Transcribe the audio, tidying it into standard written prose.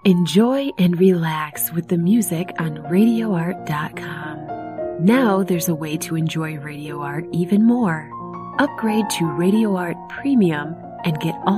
Enjoy and relax with the music on RadioArt.com. Now there's a way to enjoy Radio Art even more. Upgrade to Radio Art Premium and get all